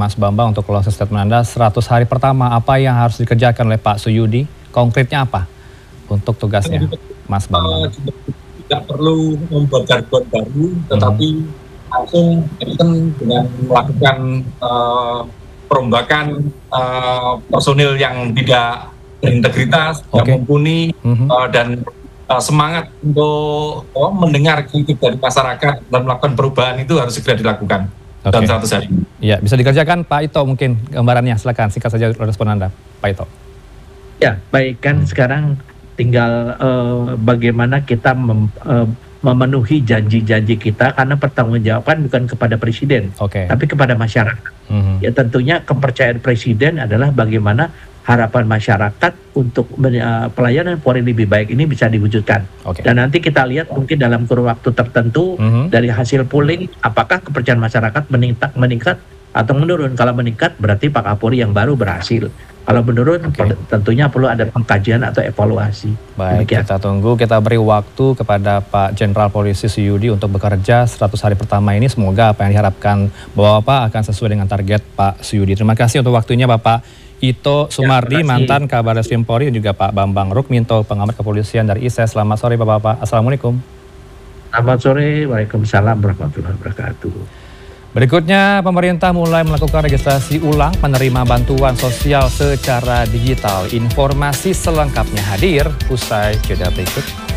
Mas Bambang, untuk closing statement Anda, 100 hari pertama apa yang harus dikerjakan oleh Pak Suyudi? Konkretnya apa untuk tugasnya, Mas Bambang? Tidak perlu membuat jargon baru, tetapi langsung dengan melakukan perombakan personil yang tidak berintegritas, tidak mumpuni, dan semangat untuk mendengar kritik dari masyarakat dan melakukan perubahan itu harus segera dilakukan dalam 100 hari. Ya, bisa dikerjakan Pak Ito, mungkin gambarannya, silakan singkat saja respon Anda, Pak Ito. Ya, baik, kan sekarang tinggal bagaimana kita memenuhi janji-janji kita, karena pertanggungjawaban bukan kepada presiden, tapi kepada masyarakat. Ya, tentunya kepercayaan presiden adalah bagaimana harapan masyarakat untuk pelayanan Polri lebih baik ini bisa diwujudkan. Dan nanti kita lihat mungkin dalam kurun waktu tertentu dari hasil polling, apakah kepercayaan masyarakat meningkat atau menurun. Kalau meningkat berarti Pak Kapolri yang baru berhasil. Kalau menurun tentunya perlu ada pengkajian atau evaluasi. Baik, demikian. Kita tunggu, kita beri waktu kepada Pak Jenderal Polisi Suyudi untuk bekerja 100 hari pertama ini. Semoga apa yang diharapkan Bapak akan sesuai dengan target Pak Suyudi. Terima kasih untuk waktunya Bapak Ito Sumardi, mantan Kabar Reskrim Polri, dan juga Pak Bambang Rukminto, pengamat kepolisian dari ISES. Selamat sore Bapak-Bapak. Assalamualaikum. Selamat sore, waalaikumsalam warahmatullahi wabarakatuh. Berikutnya, pemerintah mulai melakukan registrasi ulang penerima bantuan sosial secara digital. Informasi selengkapnya hadir usai jeda berikut.